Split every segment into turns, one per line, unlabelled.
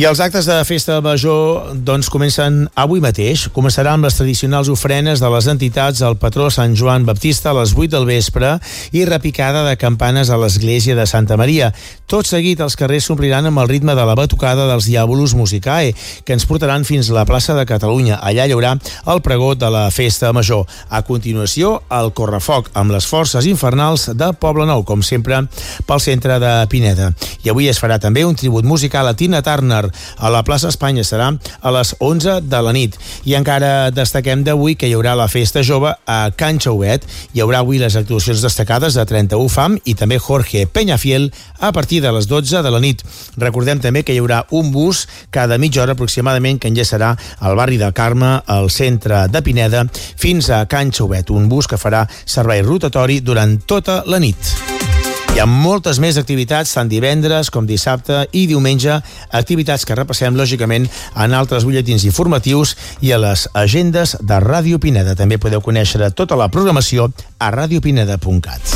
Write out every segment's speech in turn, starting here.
I els actes de festa major comencen avui mateix. Començarà amb les tradicionals ofrenes de les entitats al patró Sant Joan Baptista a les 8 del vespre i repicada de campanes a l'església de Santa Maria. Tot seguit els carrers s'ompliran amb el ritme de la batucada dels Diabolus Musicae, que ens portaran fins a la plaça de Catalunya. Allà hi haurà el pregó de la festa major. A continuació, el correfoc amb les forces infernals de Poblenou, com sempre, pel centre de Pineda. I avui es farà també un tribut musical a Tina Turner. A la plaça Espanya serà a les 11 de la nit. I encara destaquem d'avui que hi haurà la festa jove a Can Xauet. Hi haurà avui les actuacions destacades de 31 FAM i també Jorge Peñafiel a partir de les 12 de la nit. Recordem també que hi haurà un bus cada mitja hora aproximadament que enllaçarà al barri del Carme, al centre de Pineda, fins a Can Xauet. Un bus que farà servei rotatori durant tota la nit. Hi ha moltes més activitats, tant divendres com dissabte i diumenge, activitats que repassem, lògicament, en altres butlletins informatius i a les agendes de Ràdio Pineda. També podeu conèixer tota la programació a radiopineda.cat.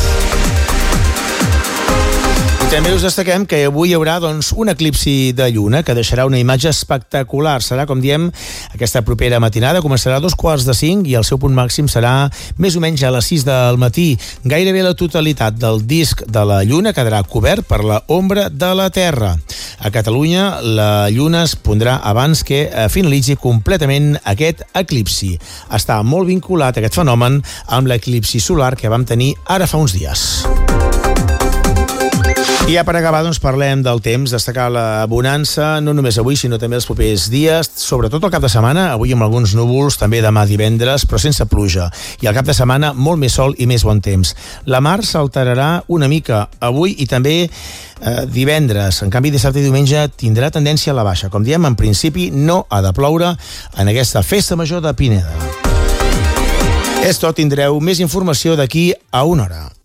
I també us destaquem que avui hi haurà un eclipsi de lluna que deixarà una imatge espectacular. Serà, com diem, aquesta propera matinada. Començarà a 4:45 i el seu punt màxim serà més o menys a les 6 del matí. Gairebé la totalitat del disc de la lluna quedarà cobert per la ombra de la Terra. A Catalunya, la lluna es pondrà abans que finalitzi completament aquest eclipsi. Està molt vinculat aquest fenomen amb l'eclipsi solar que vam tenir ara fa uns dies. I ja per acabar, parlem del temps, destacar la bonança, no només avui, sinó també els propers dies, sobretot el cap de setmana, avui amb alguns núvols, també demà divendres, però sense pluja. I al cap de setmana, molt més sol i més bon temps. La mar s'alterarà una mica avui i també divendres. En canvi, dissabte i diumenge tindrà tendència a la baixa. Com diem, en principi no ha de ploure en aquesta festa major de Pineda. És tot, tindreu més informació d'aquí a una hora.